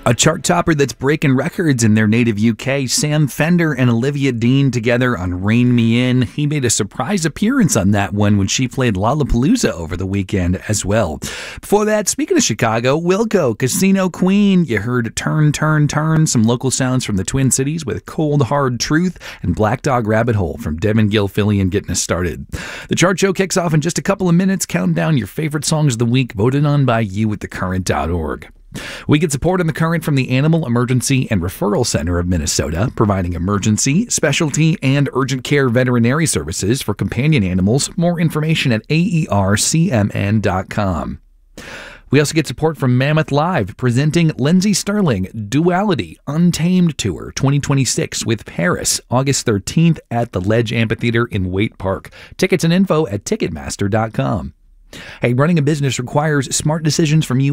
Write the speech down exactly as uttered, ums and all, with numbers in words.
A chart topper that's breaking records in their native U K, Sam Fender and Olivia Dean together on Rein Me In. He made a surprise appearance on that one when she played Lollapalooza over the weekend as well. Before that, speaking of Chicago, Wilco, Casino Queen. You heard Turn, Turn, Turn, some local sounds from the Twin Cities with Cold Hard Truth, and Black Dog Rabbit Hole from Devin Gilfillian getting us started. The chart show kicks off in just a couple of minutes. Count down your favorite songs of the week, voted on by you at the current dot org. We get support on The Current from the Animal Emergency and Referral Center of Minnesota, providing emergency, specialty, and urgent care veterinary services for companion animals. More information at A E R C M N dot com. We also get support from Mammoth Live, presenting Lindsey Sterling Duality Untamed Tour twenty twenty-six with Paris, August thirteenth at the Ledge Amphitheater in Waite Park. Tickets and info at Ticketmaster dot com. Hey, running a business requires smart decisions from you